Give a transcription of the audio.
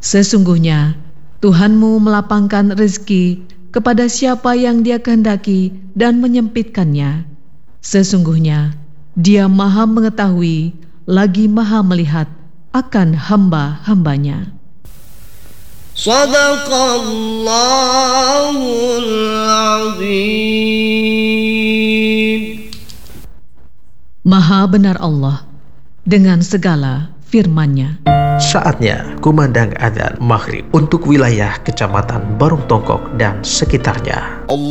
Sesungguhnya Tuhanmu melapangkan rezeki kepada siapa yang Dia kehendaki dan menyempitkannya. Sesungguhnya Dia Maha mengetahui lagi Maha melihat akan hamba-hambanya. Shadaqallahul Azim. Maha benar Allah dengan segala firman-Nya. Saatnya kumandang adzan maghrib untuk wilayah Kecamatan Barung Tongkok dan sekitarnya.